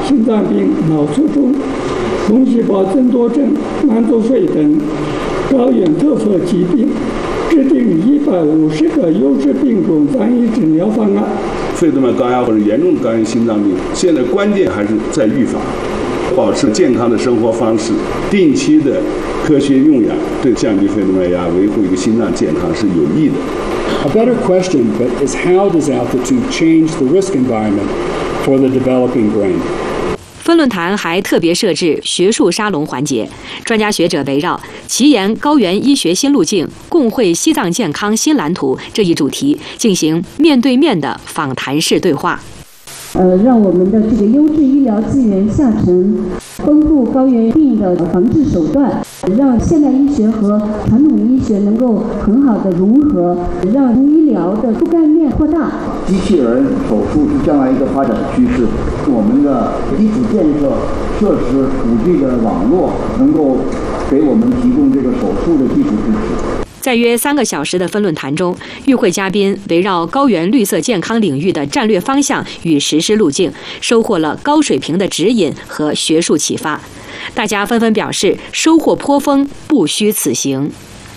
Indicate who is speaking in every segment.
Speaker 1: 心脏病、脑卒中、红细胞增多症、慢阻肺等高原特色疾病，制定150个优质病种专一诊疗方案。
Speaker 2: 肺动脉高压或者严重的高原心脏病，现在关键还是在预防，保持健康的生活方式，定期的科学用氧，对降低肺动脉压、维护一个心脏健康是有益的。
Speaker 3: A better question is how does altitude change the risk environment for the developing brain?
Speaker 4: 分论坛还特别设置学术沙龙环节，专家学者围绕奇岩高原医学新路径、共绘西藏健康新蓝图这一主题进行面对面的访谈式对话。
Speaker 5: 让我们的这个优质医疗资源下沉，丰富高原病的防治手段，让现代医学和传统医学能够很好的融合，让医疗的覆盖面扩大。
Speaker 6: 机器人手术是将来一个发展趋势，我们的基础建设、设施、5G 的网络能够给我们提供这个手术的基础支持。
Speaker 4: 在约3个小时的分论坛中，与会嘉宾围绕高原绿色健康领域的战略方向与实施路径，收获了高水平的指引和学术启发。大家纷纷表示收获颇丰，不虚此行。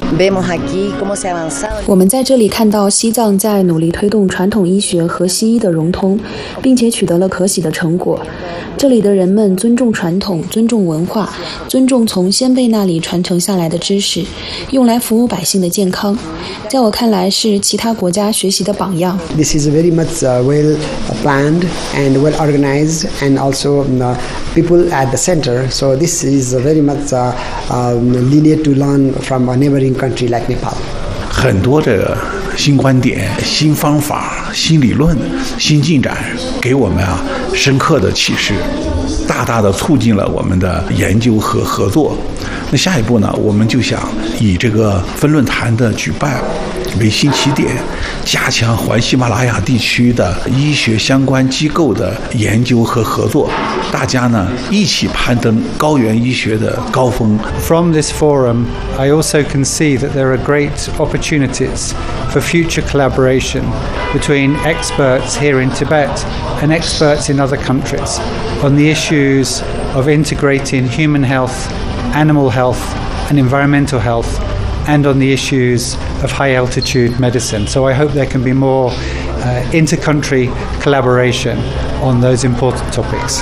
Speaker 7: 我们在这里看到西藏在努力推动传统医学和西医的融通，并且取得了可喜的成果。这里的人们尊重传统，尊重文化，尊重从先辈那里传承下来的知识，用来服务百姓的健康。在我看来，是其他国家学习的榜样。
Speaker 8: This is very much well planned and well organized, and also people at the center. So this is very much linear to learn from a neighboring country like Nepal.
Speaker 9: 很多的新观点、新方法、新理论、新进展，给我们深刻的启示，大大的促进了我们的研究和合作。那下一步呢，我们就想以这个分论坛的举办为新起点，加强环喜马拉雅地区的医学相关机构的研究和合作，大家呢一起攀登高原医学的高峰。
Speaker 10: From this forum, I also can see that there are great opportunities for future collaboration between experts here in Tibet and experts in other countries on the issues of integrating human health, animal health, and environmental health, and on the issues of high-altitude medicine. So I hope there can be more inter-country collaboration on those important topics.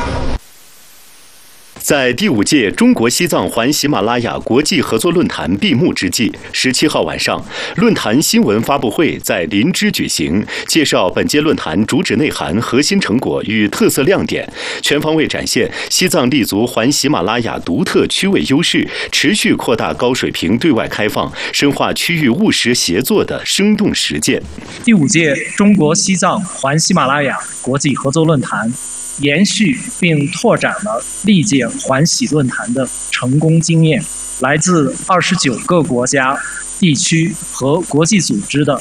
Speaker 11: 在第5届中国西藏环喜马拉雅国际合作论坛闭幕之际，17号晚上，论坛新闻发布会在林芝举行，介绍本届论坛主旨内涵、核心成果与特色亮点，全方位展现西藏立足环喜马拉雅独特区位优势，持续扩大高水平对外开放，深化区域务实协作的生动实践。
Speaker 12: 第5届中国西藏环喜马拉雅国际合作论坛延续并拓展了历届环喜论坛的成功经验，来自29个国家、地区和国际组织的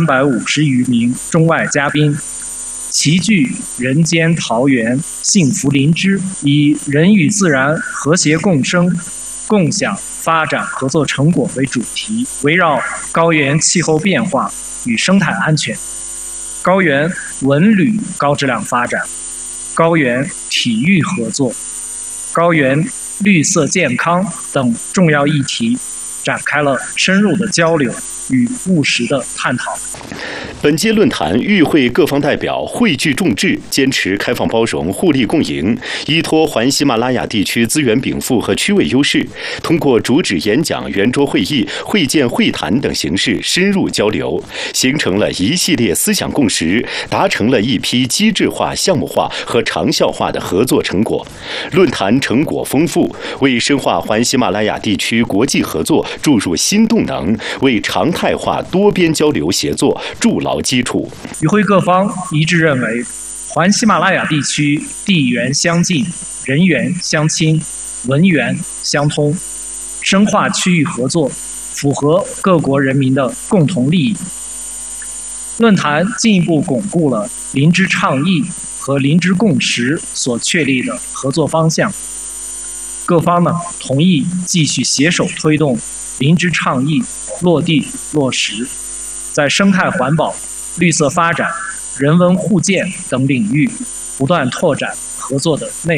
Speaker 12: 350余名中外嘉宾，齐聚人间桃源幸福林芝，以人与自然和谐共生、共享发展合作成果为主题，围绕高原气候变化与生态安全、高原文旅高质量发展、高原体育合作、高原绿色健康等重要议题，展开了深入的交流与务实的探讨。
Speaker 11: 本届论坛与会各方代表汇聚众志，坚持开放包容、互利共赢，依托环喜马拉雅地区资源禀赋和区位优势，通过主旨演讲、圆桌会议、会见会谈等形式深入交流，形成了一系列思想共识，达成了一批机制化、项目化和长效化的合作成果。论坛成果丰富，为深化环喜马拉雅地区国际合作注入新动能，为常态化多边交流协作筑牢基础。
Speaker 12: 与会各方一致认为，环喜马拉雅地区地缘相近、人缘相亲、文缘相通，深化区域合作，符合各国人民的共同利益。论坛进一步巩固了林芝倡议和林芝共识所确立的合作方向。各方呢同意继续携手推动林芝倡议落地落实，在生态环保、绿色发展、人文互鉴等领域不断拓展合作的内容。